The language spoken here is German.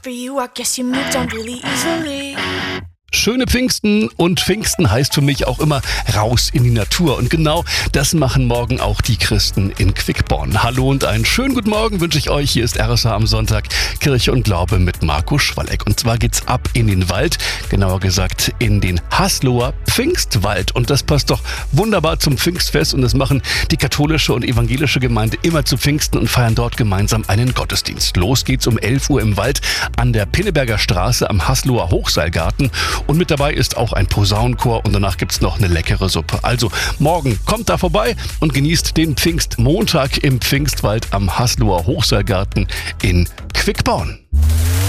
for you, I guess you moved on really easily. Schöne Pfingsten, und Pfingsten heißt für mich auch immer raus in die Natur. Und genau das machen morgen auch die Christen in Quickborn. Hallo und einen schönen guten Morgen wünsche ich euch. Hier ist RSH am Sonntag, Kirche und Glaube mit Marco Schwalleck. Und zwar geht's ab in den Wald, genauer gesagt in den Hasloher Pfingstwald. Und das passt doch wunderbar zum Pfingstfest, und das machen die katholische und evangelische Gemeinde immer zu Pfingsten und feiern dort gemeinsam einen Gottesdienst. Los geht's um 11 Uhr im Wald an der Pinneberger Straße am Hasloher Hochseilgarten. Und mit dabei ist auch ein Posaunenchor, und danach gibt's noch eine leckere Suppe. Also morgen kommt da vorbei und genießt den Pfingstmontag im Pfingstwald am Hasloher Hochseilgarten in Quickborn.